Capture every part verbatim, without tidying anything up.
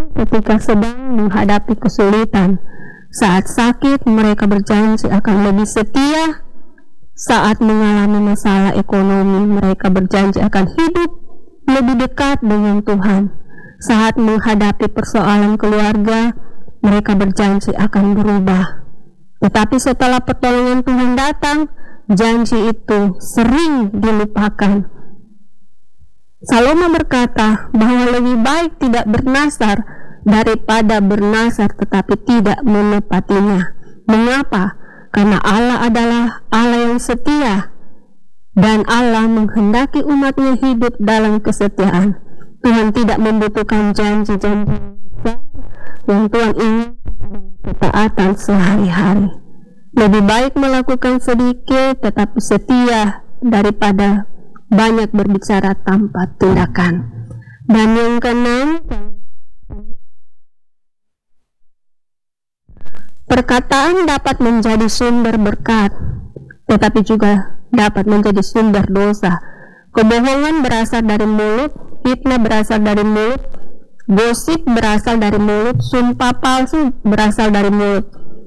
ketika sedang menghadapi kesulitan. Saat sakit, mereka berjanji akan lebih setia. Saat mengalami masalah ekonomi, mereka berjanji akan hidup lebih dekat dengan Tuhan. Saat menghadapi persoalan keluarga, mereka berjanji akan berubah. Tetapi setelah pertolongan Tuhan datang, janji itu sering dilupakan. Salomo berkata bahwa lebih baik tidak bernasar daripada bernasar tetapi tidak menepatinya. Mengapa? Karena Allah adalah Allah yang setia, dan Allah menghendaki umatnya hidup dalam kesetiaan. Tuhan tidak membutuhkan janji-janji yang Tuhan ingin ketaatan sehari-hari. Lebih baik melakukan sedikit tetapi setia daripada banyak berbicara tanpa tindakan. Dan yang keenam, perkataan dapat menjadi sumber berkat, tetapi juga dapat menjadi sumber dosa. Kebohongan berasal dari mulut, fitnah berasal dari mulut, gosip berasal dari mulut, sumpah palsu berasal dari mulut,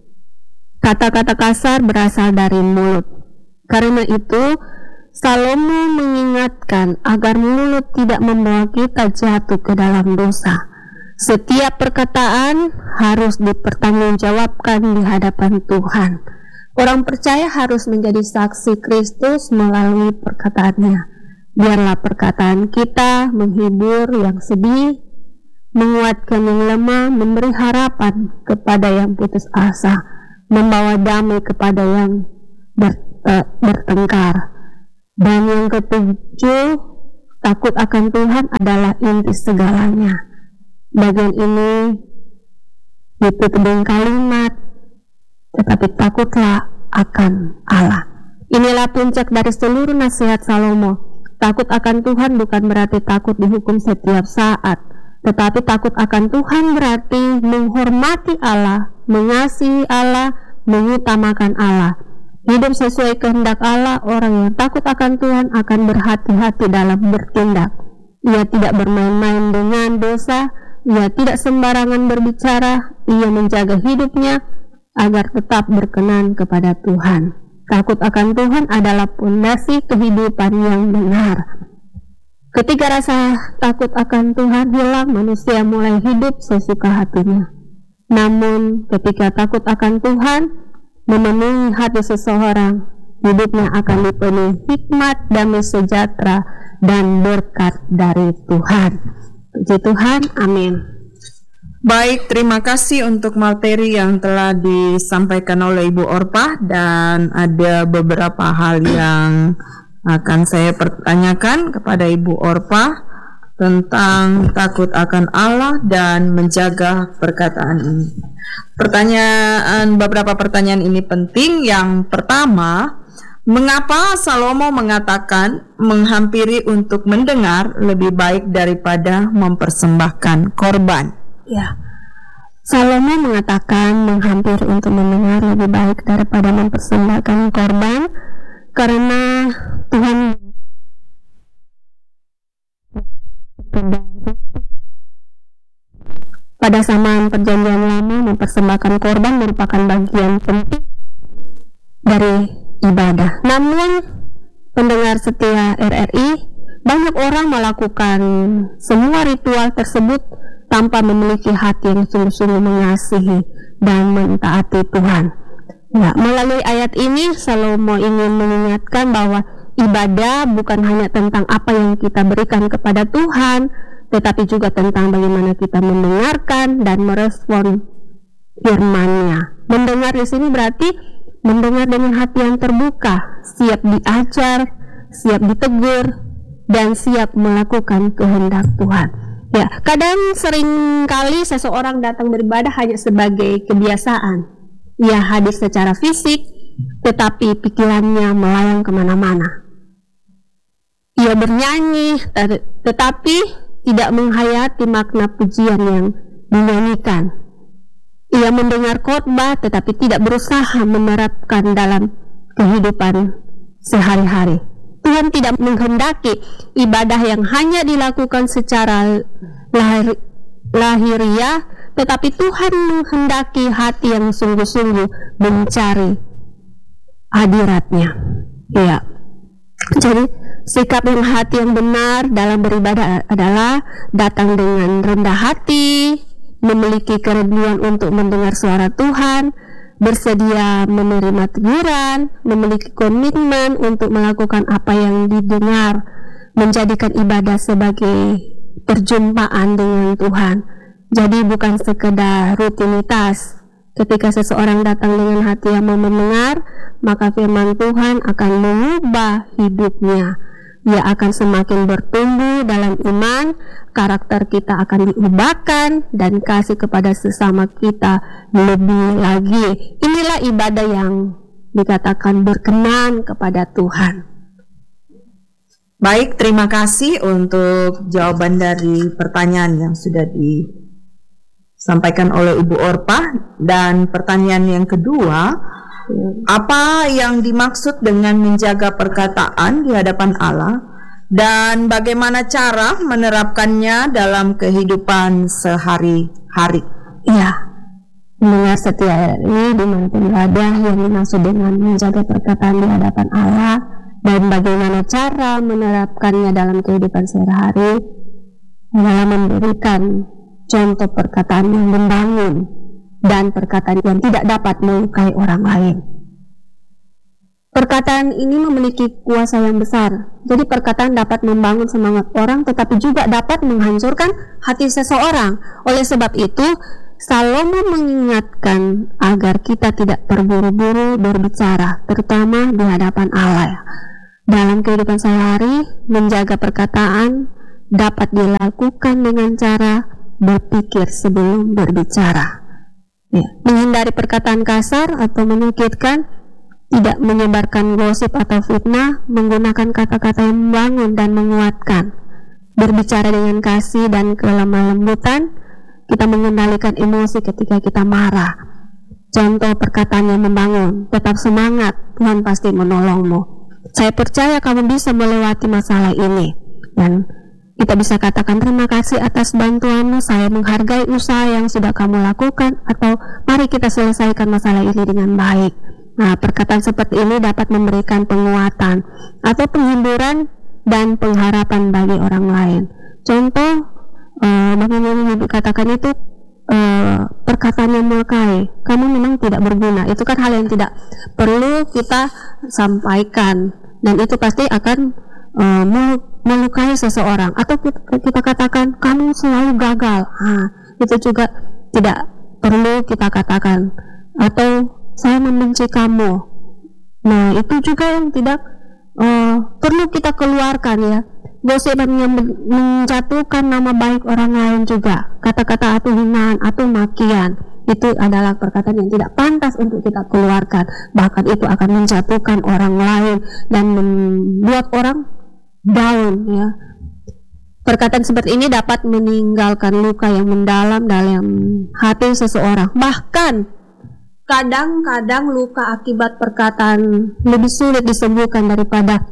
kata-kata kasar berasal dari mulut. Karena itu, Salomo mengingatkan agar mulut tidak membawa kita jatuh ke dalam dosa. Setiap perkataan harus dipertanggungjawabkan di hadapan Tuhan. Orang percaya harus menjadi saksi Kristus melalui perkataannya. Biarlah perkataan kita menghibur yang sedih, menguatkan yang lemah, memberi harapan kepada yang putus asa, membawa damai kepada yang ber, uh, bertengkar. Dan yang ketujuh, takut akan Tuhan adalah inti segalanya. Bagian ini ditutup dengan kalimat, tetapi takutlah akan Allah. Inilah puncak dari seluruh nasihat Salomo. Takut akan Tuhan bukan berarti takut dihukum setiap saat, tetapi takut akan Tuhan berarti menghormati Allah, mengasihi Allah, mengutamakan Allah. Hidup sesuai kehendak Allah. Orang yang takut akan Tuhan akan berhati-hati dalam bertindak. Ia tidak bermain-main dengan dosa, ia tidak sembarangan berbicara, ia menjaga hidupnya agar tetap berkenan kepada Tuhan. Takut akan Tuhan adalah pondasi kehidupan yang benar. Ketika rasa takut akan Tuhan hilang, manusia mulai hidup sesuka hatinya. Namun ketika takut akan Tuhan memenuhi hati seseorang, hidupnya akan dipenuhi hikmat, damai sejahtera, dan berkat dari Tuhan. Puji Tuhan, amin. Baik, terima kasih untuk materi yang telah disampaikan oleh Ibu Orpah, dan ada beberapa hal yang akan saya pertanyakan kepada Ibu Orpah tentang takut akan Allah dan menjaga perkataan ini. Pertanyaan, beberapa pertanyaan ini penting. Yang pertama, mengapa Salomo mengatakan menghampiri untuk mendengar lebih baik daripada mempersembahkan korban? Ya, Salomo mengatakan menghampiri untuk mendengar lebih baik daripada mempersembahkan korban karena Tuhan pada zaman perjanjian lama mempersembahkan korban merupakan bagian penting dari ibadah. Namun pendengar setia R R I, banyak orang melakukan semua ritual tersebut tanpa memiliki hati yang sungguh-sungguh mengasihi dan mentaati Tuhan. Ya, melalui ayat ini Salomo ingin mengingatkan bahwa ibadah bukan hanya tentang apa yang kita berikan kepada Tuhan, tetapi juga tentang bagaimana kita mendengarkan dan merespon firman-Nya. Mendengar di sini berarti mendengar dengan hati yang terbuka, siap diajar, siap ditegur, dan siap melakukan kehendak Tuhan. Ya, kadang sering kali seseorang datang beribadah hanya sebagai kebiasaan. Ia hadir secara fisik, tetapi pikirannya melayang kemana-mana. Ia bernyanyi, tetapi tidak menghayati makna pujian yang dinyanyikan. Ia mendengar khotbah, tetapi tidak berusaha menerapkan dalam kehidupan sehari-hari. Tuhan tidak menghendaki ibadah yang hanya dilakukan secara lahir, lahiriah, tetapi Tuhan menghendaki hati yang sungguh-sungguh mencari hadiratnya. Ya. Jadi sikap yang hati yang benar dalam beribadah adalah datang dengan rendah hati, memiliki kerinduan untuk mendengar suara Tuhan, bersedia menerima teguran, memiliki komitmen untuk melakukan apa yang didengar, menjadikan ibadah sebagai perjumpaan dengan Tuhan. Jadi bukan sekedar rutinitas. Ketika seseorang datang dengan hati yang mau mendengar, maka firman Tuhan akan mengubah hidupnya. Ia akan semakin bertumbuh dalam iman, karakter kita akan diubahkan, dan kasih kepada sesama kita lebih lagi. Inilah ibadah yang dikatakan berkenan kepada Tuhan. Baik, terima kasih untuk jawaban dari pertanyaan yang sudah disampaikan oleh Ibu Orpah. Dan pertanyaan yang kedua, apa yang dimaksud dengan menjaga perkataan di hadapan Allah dan bagaimana cara menerapkannya dalam kehidupan sehari-hari? Ya, mendengar setia ini dimanapun berada, yang dimaksud dengan menjaga perkataan di hadapan Allah dan bagaimana cara menerapkannya dalam kehidupan sehari-hari adalah memberikan contoh perkataan yang membangun dan perkataan yang tidak dapat melukai orang lain. Perkataan ini memiliki kuasa yang besar. Jadi perkataan dapat membangun semangat orang, tetapi juga dapat menghancurkan hati seseorang. Oleh sebab itu, Salomo mengingatkan agar kita tidak terburu-buru berbicara, terutama di hadapan Allah. Dalam kehidupan sehari-hari, menjaga perkataan dapat dilakukan dengan cara berpikir sebelum berbicara. Ya, menghindari perkataan kasar atau menyakitkan, tidak menyebarkan gosip atau fitnah, menggunakan kata-kata yang membangun dan menguatkan, berbicara dengan kasih dan kelemah lembutan, kita mengendalikan emosi ketika kita marah. Contoh perkataan yang membangun, tetap semangat, Tuhan pasti menolongmu. Saya percaya kamu bisa melewati masalah ini. Dan kita bisa katakan terima kasih atas bantuanmu, saya menghargai usaha yang sudah kamu lakukan, atau mari kita selesaikan masalah ini dengan baik. Nah, perkataan seperti ini dapat memberikan penguatan atau penghiburan dan pengharapan bagi orang lain. Contoh, uh, bagaimana Ibu katakan itu uh, perkataan yang melukai, kamu memang tidak berguna. Itu kan hal yang tidak perlu kita sampaikan, dan itu pasti akan uh, melukai seseorang. Atau kita, kita katakan kamu selalu gagal, nah, itu juga tidak perlu kita katakan. Atau saya membenci kamu, nah itu juga yang tidak uh, perlu kita keluarkan, ya. Gosip yang menjatuhkan nama baik orang lain juga, kata-kata atau hinaan atau makian, itu adalah perkataan yang tidak pantas untuk kita keluarkan. Bahkan itu akan menjatuhkan orang lain dan membuat orang down, ya. Perkataan seperti ini dapat meninggalkan luka yang mendalam dalam hati seseorang. Bahkan kadang-kadang luka akibat perkataan lebih sulit disembuhkan daripada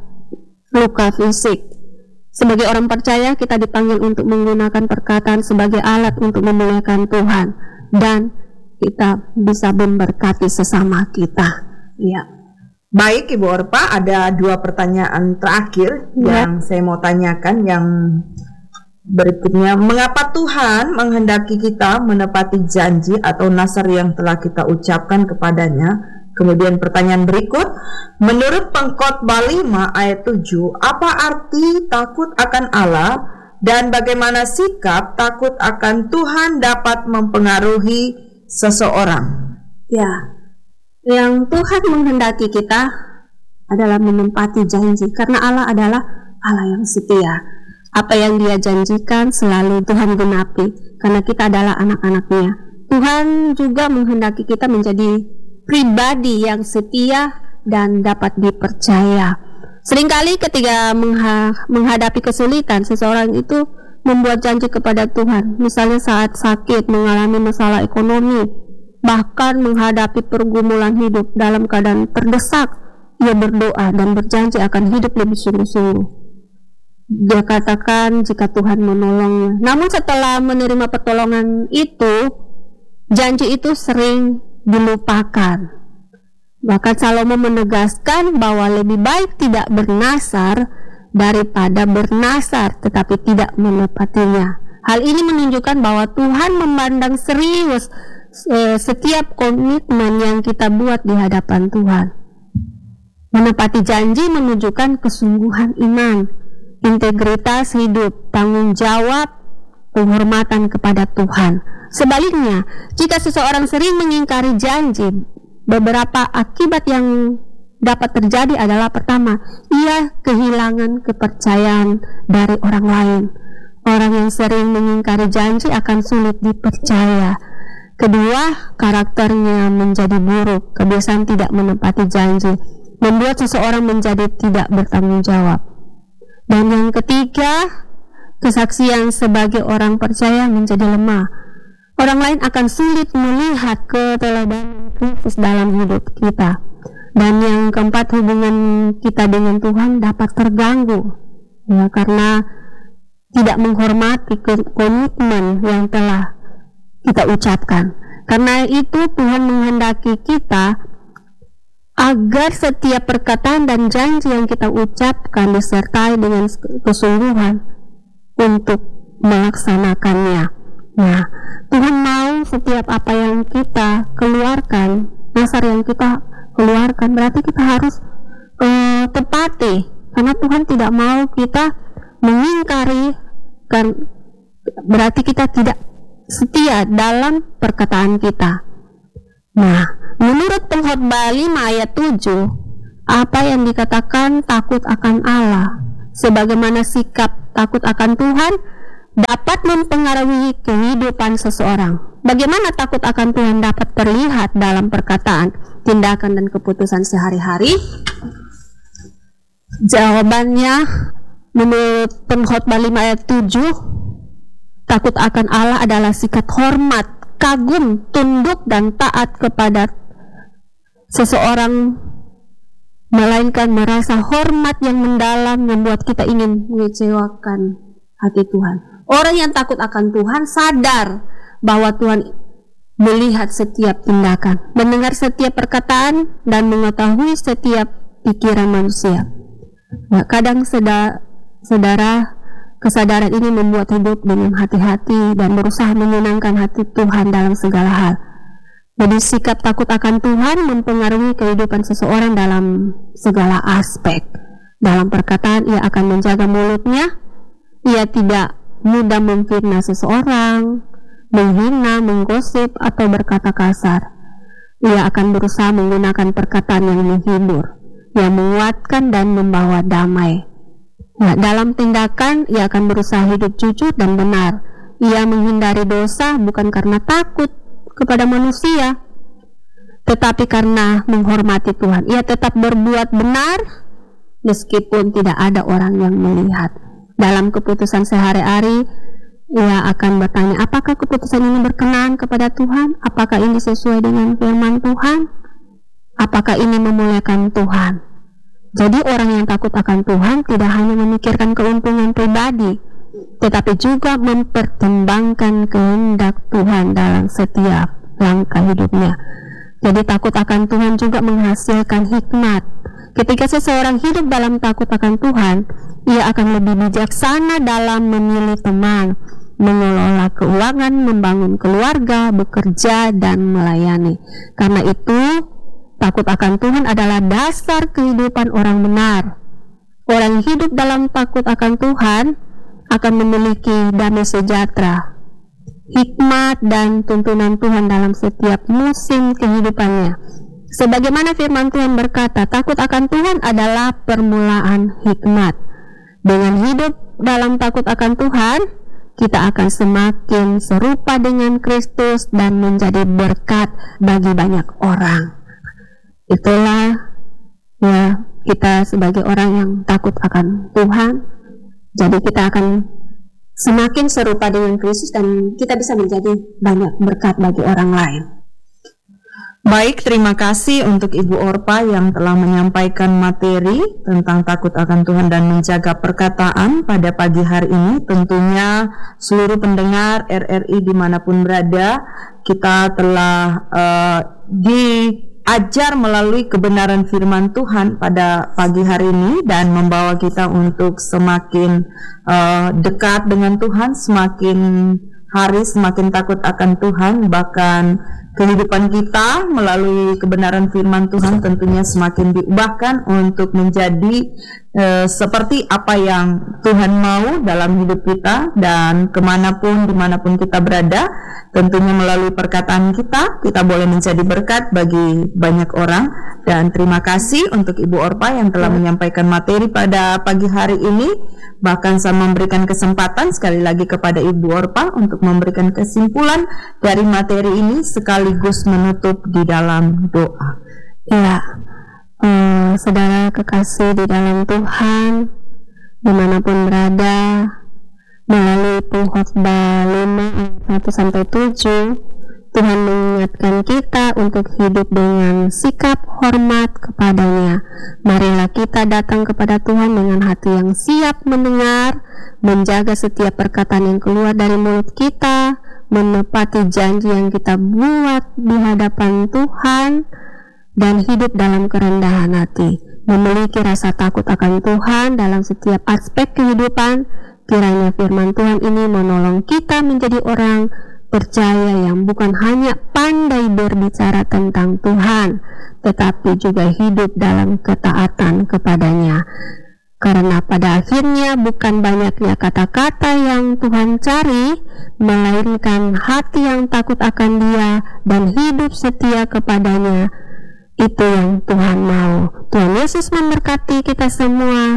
luka fisik. Sebagai orang percaya, kita dipanggil untuk menggunakan perkataan sebagai alat untuk memuliakan Tuhan, dan kita bisa memberkati sesama kita. Ya. Baik, Ibu Orpah, ada dua pertanyaan terakhir ya. yang saya mau tanyakan. Yang berikutnya, mengapa Tuhan menghendaki kita menepati janji atau nazar yang telah kita ucapkan kepadanya? Kemudian pertanyaan berikut, menurut Pengkhotbah lima ayat tujuh, apa arti takut akan Allah dan bagaimana sikap takut akan Tuhan dapat mempengaruhi seseorang? Ya, yang Tuhan menghendaki kita adalah menepati janji, karena Allah adalah Allah yang setia. Apa yang Dia janjikan selalu Tuhan genapi, karena kita adalah anak-anak-Nya. Tuhan juga menghendaki kita menjadi pribadi yang setia dan dapat dipercaya. Seringkali ketika mengha- menghadapi kesulitan, seseorang itu membuat janji kepada Tuhan, misalnya saat sakit, mengalami masalah ekonomi, bahkan menghadapi pergumulan hidup dalam keadaan terdesak, ia berdoa dan berjanji akan hidup lebih sungguh-sungguh. Dia katakan jika Tuhan menolongnya. Namun setelah menerima pertolongan itu, janji itu sering dilupakan. Bahkan Salomo menegaskan bahwa lebih baik tidak bernasar daripada bernasar tetapi tidak menepatinya. Hal ini menunjukkan bahwa Tuhan memandang serius eh, setiap komitmen yang kita buat di hadapan Tuhan. Menepati janji menunjukkan kesungguhan iman, integritas hidup, tanggung jawab, penghormatan kepada Tuhan. Sebaliknya, jika seseorang sering mengingkari janji, beberapa akibat yang dapat terjadi adalah pertama, ia kehilangan kepercayaan dari orang lain. Orang yang sering mengingkari janji akan sulit dipercaya. Kedua, karakternya menjadi buruk. Kebiasaan tidak menepati janji membuat seseorang menjadi tidak bertanggung jawab. Dan yang ketiga, kesaksian sebagai orang percaya menjadi lemah. Orang lain akan sulit melihat keteladanan Kristus dalam hidup kita. Dan yang keempat, hubungan kita dengan Tuhan dapat terganggu, ya, karena tidak menghormati komitmen yang telah kita ucapkan. Karena itu Tuhan menghendaki kita agar setiap perkataan dan janji yang kita ucapkan disertai dengan kesungguhan untuk melaksanakannya. Nah, Tuhan mau setiap apa yang kita keluarkan, dasar yang kita keluarkan, berarti kita harus uh, tepati, karena Tuhan tidak mau kita mengingkari, kan, berarti kita tidak setia dalam perkataan kita. Nah, menurut Pengkhotbah lima ayat tujuh, apa yang dikatakan takut akan Allah, sebagaimana sikap takut akan Tuhan dapat mempengaruhi kehidupan seseorang. Bagaimana takut akan Tuhan dapat terlihat dalam perkataan, tindakan, dan keputusan sehari-hari? Jawabannya menurut Pengkhotbah lima ayat tujuh, takut akan Allah adalah sikap hormat, kagum, tunduk, dan taat kepada seseorang, melainkan merasa hormat yang mendalam membuat kita ingin mengecewakan hati Tuhan. Orang yang takut akan Tuhan sadar bahwa Tuhan melihat setiap tindakan, mendengar setiap perkataan, dan mengetahui setiap pikiran manusia. Nah, kadang seda, saudara, kesadaran ini membuat hidup dengan hati-hati dan berusaha menyenangkan hati Tuhan dalam segala hal. Jadi sikap takut akan Tuhan mempengaruhi kehidupan seseorang dalam segala aspek. Dalam perkataan, ia akan menjaga mulutnya, ia tidak mudah memfitnah seseorang, menghina, menggosip, atau berkata kasar. Ia akan berusaha menggunakan perkataan yang menghibur, yang menguatkan dan membawa damai. Nah, dalam tindakan, ia akan berusaha hidup jujur dan benar. Ia menghindari dosa bukan karena takut kepada manusia, tetapi karena menghormati Tuhan. Ia tetap berbuat benar meskipun tidak ada orang yang melihat. Dalam keputusan sehari-hari, ia akan bertanya, apakah keputusan ini berkenan kepada Tuhan? Apakah ini sesuai dengan firman Tuhan? Apakah ini memuliakan Tuhan? Jadi orang yang takut akan Tuhan tidak hanya memikirkan keuntungan pribadi, tetapi juga mempertimbangkan kehendak Tuhan dalam setiap langkah hidupnya. Jadi takut akan Tuhan juga menghasilkan hikmat. Ketika seseorang hidup dalam takut akan Tuhan, ia akan lebih bijaksana dalam memilih teman, mengelola keuangan, membangun keluarga, bekerja, dan melayani. Karena itu, takut akan Tuhan adalah dasar kehidupan orang benar. Orang yang hidup dalam takut akan Tuhan akan memiliki damai sejahtera, hikmat, dan tuntunan Tuhan dalam setiap musim kehidupannya. Sebagaimana firman Tuhan berkata, takut akan Tuhan adalah permulaan hikmat. Dengan hidup dalam takut akan Tuhan, kita akan semakin serupa dengan Kristus dan menjadi berkat bagi banyak orang. Itulah ya kita sebagai orang yang takut akan Tuhan. Jadi kita akan semakin serupa dengan Kristus dan kita bisa menjadi banyak berkat bagi orang lain. Baik, terima kasih untuk Ibu Orpa yang telah menyampaikan materi tentang takut akan Tuhan dan menjaga perkataan pada pagi hari ini. Tentunya seluruh pendengar R R I dimanapun berada, kita telah uh, diajar melalui kebenaran firman Tuhan pada pagi hari ini dan membawa kita untuk semakin uh, dekat dengan Tuhan, semakin hari semakin takut akan Tuhan, bahkan kehidupan kita melalui kebenaran firman Tuhan tentunya semakin diubahkan untuk menjadi e, seperti apa yang Tuhan mau dalam hidup kita, dan kemanapun dimanapun kita berada, tentunya melalui perkataan kita kita boleh menjadi berkat bagi banyak orang. Dan terima kasih untuk Ibu Orpa yang telah menyampaikan materi pada pagi hari ini. Bahkan saya memberikan kesempatan sekali lagi kepada Ibu Orpa untuk memberikan kesimpulan dari materi ini sekaligus menutup di dalam doa. Ya, eh, saudara kekasih di dalam Tuhan, dimanapun berada, melalui pengkhotbah lima ayat satu sampai tujuh, Tuhan mengingatkan kita untuk hidup dengan sikap hormat kepadanya. Marilah kita datang kepada Tuhan dengan hati yang siap mendengar, menjaga setiap perkataan yang keluar dari mulut kita, menepati janji yang kita buat di hadapan Tuhan, dan hidup dalam kerendahan hati. Memiliki rasa takut akan Tuhan dalam setiap aspek kehidupan. Kiranya firman Tuhan ini menolong kita menjadi orang percaya yang bukan hanya pandai berbicara tentang Tuhan, tetapi juga hidup dalam ketaatan kepadanya. Karena pada akhirnya bukan banyaknya kata-kata yang Tuhan cari, melainkan hati yang takut akan Dia dan hidup setia kepadanya. Itu yang Tuhan mau. Tuhan Yesus memberkati kita semua.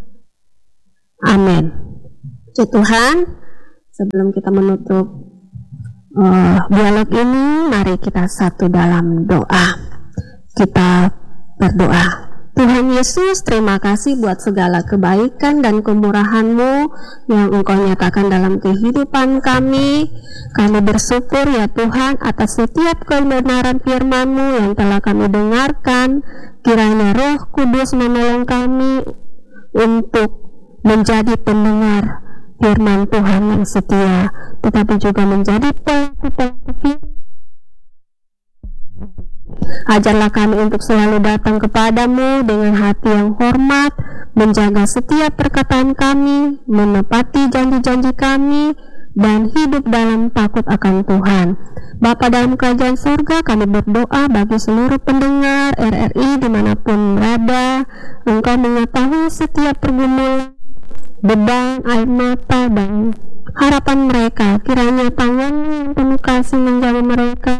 Amin. Puji Tuhan, sebelum kita menutup Uh, dialog ini, mari kita satu dalam doa. Kita berdoa. Tuhan Yesus, terima kasih buat segala kebaikan dan kemurahan-Mu yang Engkau nyatakan dalam kehidupan kami. Kami bersyukur ya Tuhan atas setiap kebenaran firman-Mu yang telah kami dengarkan. Kiranya Roh Kudus menolong kami untuk menjadi pendengar firman Tuhan yang setia, tetapi juga menjadi pelaku-pelaku firman. Ajarlah kami untuk selalu datang kepadamu dengan hati yang hormat, menjaga setiap perkataan kami, menepati janji-janji kami, dan hidup dalam takut akan Tuhan. Bapa dalam kerajaan surga, kami berdoa bagi seluruh pendengar R R I dimanapun berada. Engkau mengetahui setiap pergumulan, beban, air mata, dan harapan mereka. Kiranya tangan yang penuh kasih menjadi mereka